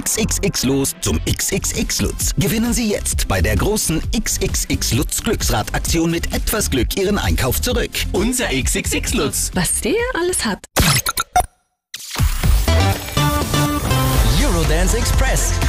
XXX-Los zum XXX-Lutz. Gewinnen Sie jetzt bei der großen XXX-Lutz-Glücksrad-Aktion mit etwas Glück Ihren Einkauf zurück. Unser XXX-Lutz. Was der alles hat. Eurodance Express.